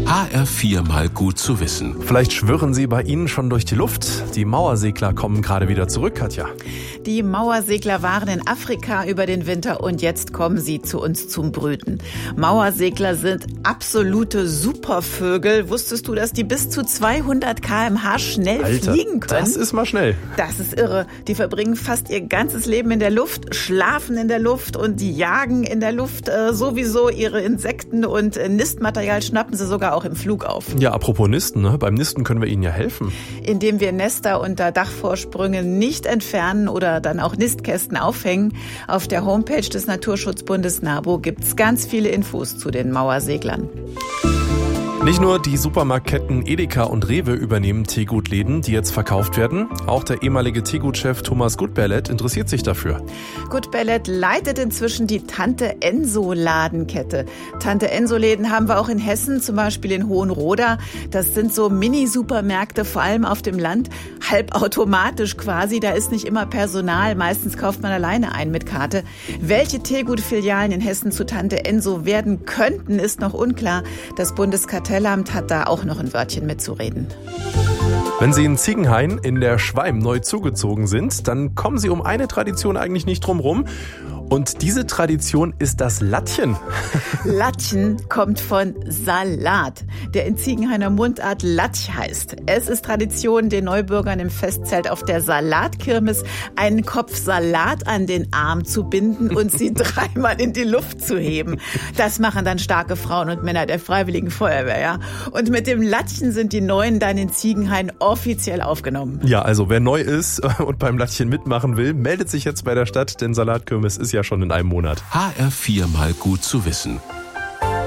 HR4 mal gut zu wissen. Vielleicht schwirren sie bei Ihnen schon durch die Luft. Die Mauersegler kommen gerade wieder zurück, Katja. Die Mauersegler waren in Afrika über den Winter und jetzt kommen sie zu uns zum Brüten. Mauersegler sind absolute Supervögel. Wusstest du, dass die bis zu 200 km/h schnell fliegen können? Das ist mal schnell. Das ist irre. Die verbringen fast ihr ganzes Leben in der Luft, schlafen in der Luft und die jagen in der Luft sowieso ihre Insekten und Nistmaterial schnappen sie sogar auch im Flug auf. Ja, apropos Nisten, ne? Beim Nisten können wir Ihnen ja helfen. Indem wir Nester unter Dachvorsprüngen nicht entfernen oder dann auch Nistkästen aufhängen. Auf der Homepage des Naturschutzbundes NABU gibt's ganz viele Infos zu den Mauerseglern. Nicht nur die Supermarktketten Edeka und Rewe übernehmen Teegutläden, die jetzt verkauft werden. Auch der ehemalige Teegutchef Thomas Gutberlet interessiert sich dafür. Gutberlet leitet inzwischen die Tante Enso Ladenkette. Tante Enso Läden haben wir auch in Hessen, zum Beispiel in Hohenroda. Das sind so Mini-Supermärkte, vor allem auf dem Land, halbautomatisch quasi. Da ist nicht immer Personal. Meistens kauft man alleine ein mit Karte. Welche Teegut-Filialen in Hessen zu Tante Enso werden könnten, ist noch unklar. Das Bundeskartellamt hat da auch noch ein Wörtchen mitzureden. Wenn Sie in Ziegenhain in der Schweim neu zugezogen sind, dann kommen Sie um eine Tradition eigentlich nicht drum rum. Und diese Tradition ist das Lattchen. Lattchen kommt von Salat, der in Ziegenhainer Mundart Latsch heißt. Es ist Tradition, den Neubürgern im Festzelt auf der Salatkirmes einen Kopf Salat an den Arm zu binden und sie dreimal in die Luft zu heben. Das machen dann starke Frauen und Männer der Freiwilligen Feuerwehr, ja. Und mit dem Lattchen sind die Neuen dann in Ziegenhain offiziell aufgenommen. Ja, also wer neu ist und beim Lattchen mitmachen will, meldet sich jetzt bei der Stadt, denn Salatkirmes ist ja schon in einem Monat. HR4 mal gut zu wissen.